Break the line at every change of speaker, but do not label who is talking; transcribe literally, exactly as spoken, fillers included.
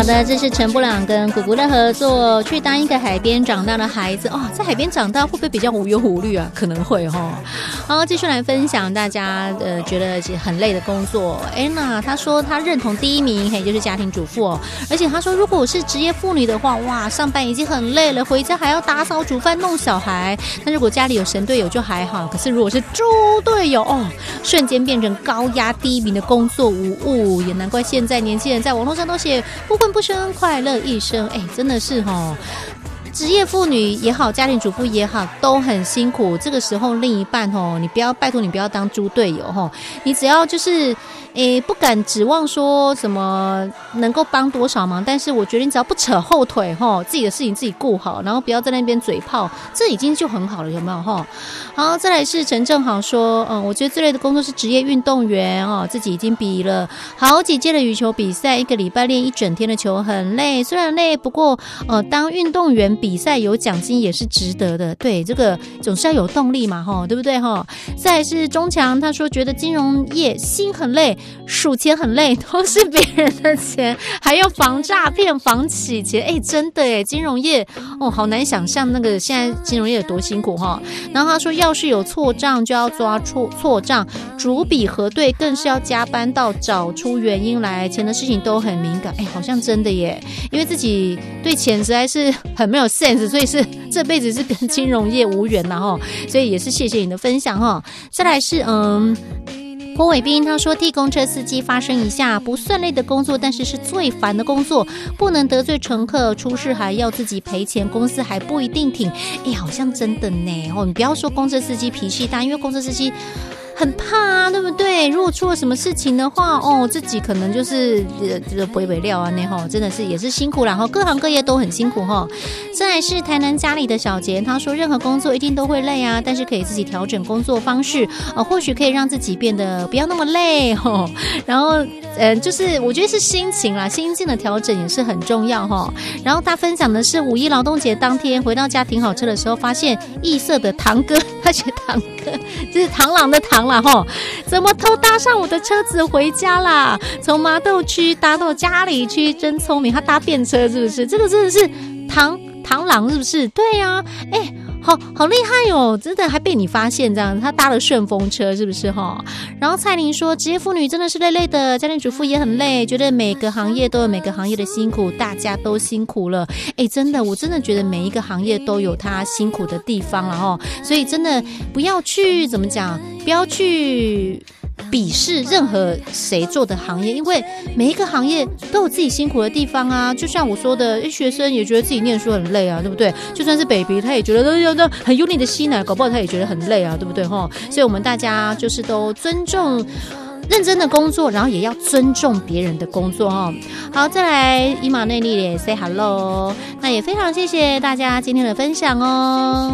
好的，这是陈布朗跟姑姑的合作，去当一个海边长大的孩子哦，在海边长大会不会比较无忧无虑啊？可能会哦。好，继续来分享大家呃觉得很累的工作。Anna 她说她认同第一名，嘿，就是家庭主妇哦，而且她说如果我是职业妇女的话，哇，上班已经很累了，回家还要打扫、煮饭、弄小孩。那如果家里有神队友就还好，可是如果是猪队友哦，瞬间变成高压第一名的工作无误，也难怪现在年轻人在网络上都写不婚不生，快乐一生。哎，真的是哦，职业妇女也好，家庭主妇也好，都很辛苦。这个时候另一半哦，你不要拜托你不要当猪队友哦，你只要就是诶不敢指望说什么能够帮多少忙，但是我觉得你只要不扯后腿哦，自己的事情自己顾好，然后不要在那边嘴炮，这已经就很好了，有没有哈？好，再来是陈正豪说，嗯，我觉得最累的工作是职业运动员哦，自己已经比了好几届的羽球比赛，一个礼拜练一整天的球很累，虽然累，不过呃当运动员比赛有奖金也是值得的，对，这个总是要有动力嘛，吼，对不对哈？再来是钟强，他说觉得金融业心很累，数钱很累，都是别人的钱，还要防诈骗、防洗钱，哎，真的哎，金融业哦，好难想象那个现在金融业有多辛苦哈。然后他说，要是有错账就要抓错错账，逐笔核对，更是要加班到找出原因来，钱的事情都很敏感，哎，好像真的耶，因为自己对钱实在是很没有sense，所以是这辈子是跟金融业无缘啦齁，所以也是谢谢你的分享齁。再来是嗯。郭伟斌他说，替公车司机发声一下，不算累的工作，但是是最烦的工作，不能得罪乘客，出事还要自己赔钱，公司还不一定挺。哎，好像真的呢哦，你不要说公车司机脾气大，因为公车司机很怕啊，对不对？如果出了什么事情的话，哦，自己可能就是呃这个不会料啊，那哈，真的是也是辛苦啦，然后各行各业都很辛苦哈。再来是台南家里的小杰，他说任何工作一定都会累啊，但是可以自己调整工作方式，呃，或许可以让自己变得不要那么累哈。然后呃，就是我觉得是心情啦，心境的调整也是很重要哈。然后他分享的是五一劳动节当天回到家停好车的时候，发现异色的堂哥，他写堂哥就是螳螂的螳啦齁，怎么偷搭上我的车子回家啦？从麻豆区搭到嘉里区，真聪明，他搭便车是不是？这个真的是螳螳螂是不是？对啊，哎。好好厉害哦，真的还被你发现这样，他搭了顺风车是不是齁？然后蔡琳说，职业妇女真的是累累的，家庭主妇也很累，觉得每个行业都有每个行业的辛苦，大家都辛苦了。哎，真的，我真的觉得每一个行业都有他辛苦的地方了齁，所以真的不要去怎么讲，不要去鄙视任何谁做的行业，因为每一个行业都有自己辛苦的地方啊。就像我说的，学生也觉得自己念书很累啊，对不对？就算是 baby， 他也觉得很用力的吸奶，搞不好他也觉得很累啊，对不对？所以我们大家就是都尊重认真的工作，然后也要尊重别人的工作哦。好，再来伊玛内利也 say hello， 那也非常谢谢大家今天的分享哦。